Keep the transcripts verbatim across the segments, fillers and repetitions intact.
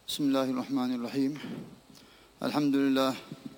بسم الله الرحمن الرحيم. الحمد لله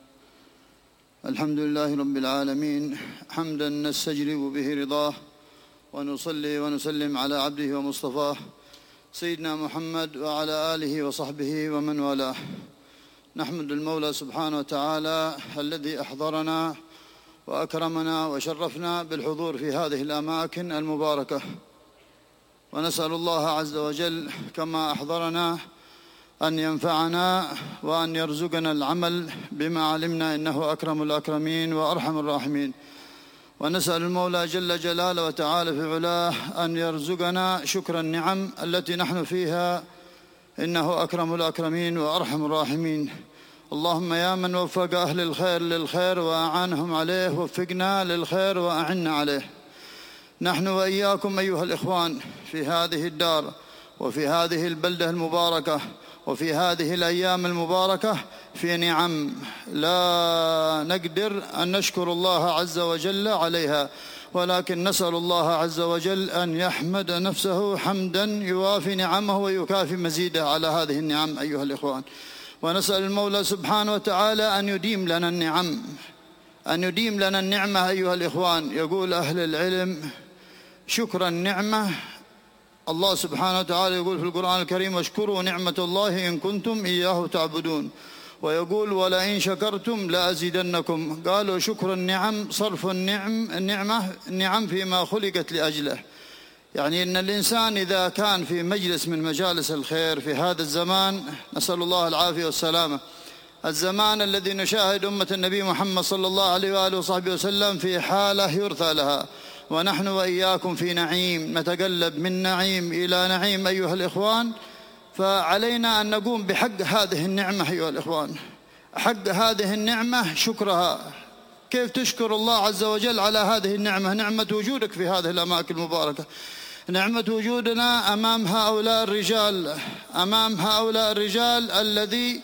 الحمد لله رب العالمين، حمدا نستجلب به رضاه، ونصلي ونسلم على عبده ومصطفاه سيدنا محمد وعلى آله وصحبه ومن والاه. نحمد المولى سبحانه وتعالى الذي أحضرنا وأكرمنا وشرفنا بالحضور في هذه الأماكن المباركة، ونسأل الله عز وجل كما أحضرنا أن ينفعنا وأن يرزقنا العمل بما علمنا إنه أكرم الأكرمين وأرحم الراحمين. ونسأل المولى جل جلاله وتعالى في علاه أن يرزقنا شكر النعم التي نحن فيها، إنه أكرم الأكرمين وأرحم الراحمين. اللهم يا من وفق أهل الخير للخير وأعانهم عليه، وفقنا للخير وأعنا عليه. نحن وإياكم أيها الإخوان في هذه الدار وفي هذه البلدة المباركة وفي هذه الأيام المباركة في نعم لا نقدر أن نشكر الله عز وجل عليها، ولكن نسأل الله عز وجل أن يحمد نفسه حمدا يوافي نعمه ويكافي مزيده على هذه النعم أيها الإخوان. ونسأل المولى سبحانه وتعالى أن يديم لنا النعم أن يديم لنا النعمة أيها الإخوان. يقول أهل العلم شكر النعمة، الله سبحانه وتعالى يقول في القرآن الكريم واشكروا نعمة الله إن كنتم إياه تعبدون، ويقول ولئن شكرتم لأزيدنكم. قالوا شكر النعم صرف النعم النعمة النعم فيما خلقت لأجله، يعني إن الإنسان إذا كان في مجلس من مجالس الخير في هذا الزمان، نسأل الله العافية والسلامة، الزمان الذي نشاهد أمة النبي محمد صلى الله عليه وآله وصحبه وسلم في حالة يرثى لها، ونحن وإياكم في نعيم نتقلب من نعيم إلى نعيم أيها الإخوان. فعلينا أن نقوم بحق هذه النعمة أيها الإخوان، حق هذه النعمة شكرها. كيف تشكر الله عز وجل على هذه النعمة؟ نعمة وجودك في هذه الأماكن المباركة، نعمة وجودنا أمام هؤلاء الرجال أمام هؤلاء الرجال الذي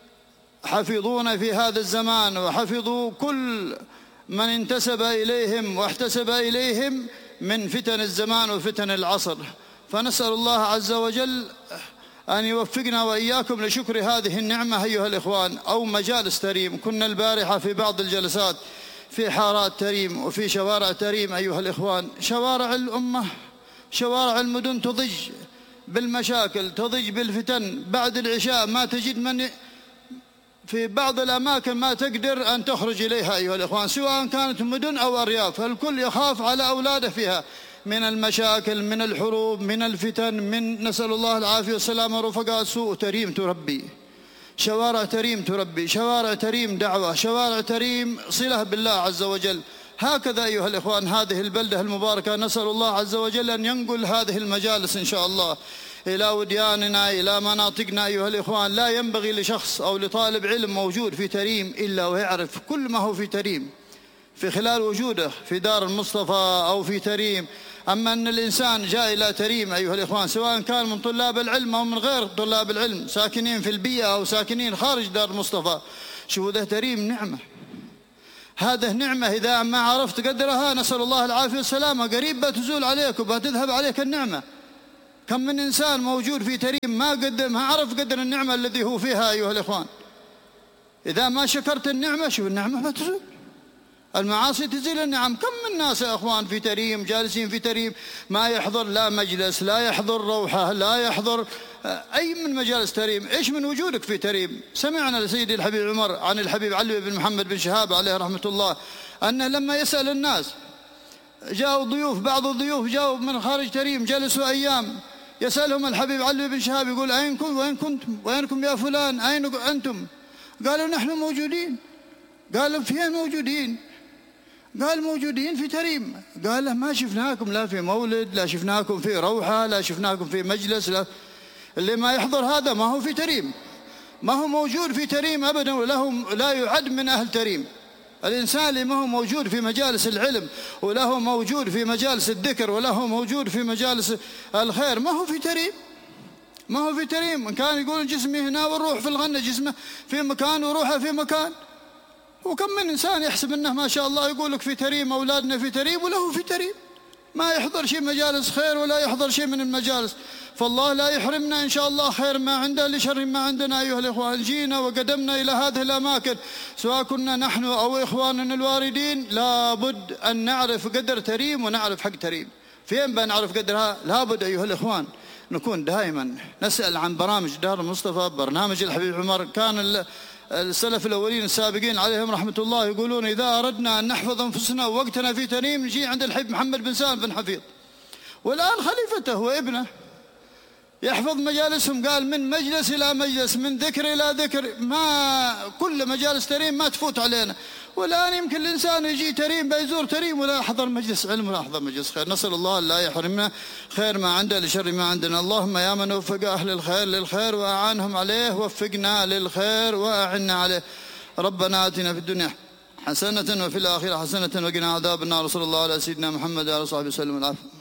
حفظونا في هذا الزمان، وحفظوا كل من انتسب إليهم واحتسب إليهم من فتن الزمان وفتن العصر. فنسأل الله عز وجل أن يوفقنا وإياكم لشكر هذه النعمة أيها الإخوان. أو مجالس تريم، كنا البارحة في بعض الجلسات في حارات تريم وفي شوارع تريم أيها الإخوان. شوارع الأمة، شوارع المدن تضج بالمشاكل، تضج بالفتن. بعد العشاء ما تجد من في بعض الأماكن ما تقدر أن تخرج إليها أيها الإخوان، سواء كانت مدن أو أرياف، فالكل يخاف على أولاده فيها من المشاكل، من الحروب، من الفتن، من نسأل الله العافية والسلامة. رفقاء سوء تريم تربي، شوارع تريم تربي، شوارع تريم دعوة، شوارع تريم صلة بالله عز وجل. هكذا أيها الإخوان هذه البلدة المباركة، نسأل الله عز وجل أن ينقل هذه المجالس إن شاء الله إلى ودياننا، إلى مناطقنا أيها الإخوان. لا ينبغي لشخص أو لطالب علم موجود في تريم إلا ويعرف كل ما هو في تريم في خلال وجوده في دار المصطفى أو في تريم. أما أن الإنسان جاء إلى تريم أيها الإخوان، سواء كان من طلاب العلم أو من غير طلاب العلم، ساكنين في البيئة أو ساكنين خارج دار المصطفى، شو ذا تريم نعمة. هذه نعمة إذا ما عرفت قدرها نسأل الله العافية والسلامة قريب بتزول عليك وبتذهب عليك النعمة. كم من إنسان موجود في تريم ما قدر ما عرف قدر النعمة الذي هو فيها أيها الإخوان. إذا ما شكرت النعمة شو النعمة بتزول، المعاصي تزيل النعم. كم من ناس يا أخوان في تريم جالسين في تريم ما يحضر لا مجلس، لا يحضر روحة، لا يحضر أي من مجالس تريم. إيش من وجودك في تريم؟ سمعنا لسيدي الحبيب عمر عن الحبيب علي بن محمد بن شهاب عليه رحمة الله أنه لما يسأل الناس، جاءوا ضيوف، بعض الضيوف جاءوا من خارج تريم جلسوا أيام، يسألهم الحبيب علي بن شهاب يقول أين كنتم وين كنتم وينكم يا فلان أين أنتم؟ قالوا نحن موجودين. قالوا فين موجودين؟ قال موجودين في تريم. قال ما شفناكم لا في مولد، لا شفناكم في روحة، لا شفناكم في مجلس. لا. اللي ما يحضر هذا ما هو في تريم، ما هو موجود في تريم أبدا، وله لا يعد من أهل تريم. الإنسان اللي ما هو موجود في مجالس العلم وله موجود في مجالس الذكر وله موجود في مجالس الخير ما هو في تريم، ما هو في تريم. من كان يقول جسمي هنا والروح في الغنة، جسمه في مكان وروحه في مكان. وكم من إنسان يحسب أنه ما شاء الله يقول لك في تريم، أولادنا في تريم وله في تريم. ما يحضر شيء مجالس خير ولا يحضر شيء من المجالس. فالله لا يحرمنا إن شاء الله خير ما عنده لشر ما عندنا. أيها الإخوان، جينا وقدمنا إلى هذه الأماكن سواء كنا نحن أو إخواننا الواردين، لابد أن نعرف قدر تريم ونعرف حق تريم. فين بنعرف قدرها؟ لابد أيها الإخوان نكون دائما نسأل عن برامج دار المصطفى، برنامج الحبيب عمر. كان السلف الأولين السابقين عليهم رحمة الله يقولون إذا أردنا أن نحفظ أنفسنا ووقتنا في تريم نجي عند الحبيب محمد بن سالم بن حفيظ، والآن خليفته وابنه يحفظ مجالسهم، قال من مجلس إلى مجلس، من ذكر إلى ذكر، ما كل مجالس تريم ما تفوت علينا. والآن يمكن الإنسان يجي تريم بيزور تريم ولا يحضر مجلس علم ولا يحضر مجلس خير. نسأل الله لا يحرمنا خير ما عنده لشر ما عندنا. اللهم يا من وفق أهل الخير للخير وأعانهم عليه، وفقنا للخير وأعنا عليه. ربنا آتنا في الدنيا حسنة وفي الآخرة حسنة وقنا عذاب النار. صلى الله على سيدنا محمد وعلى صحبه وسلم. العافية.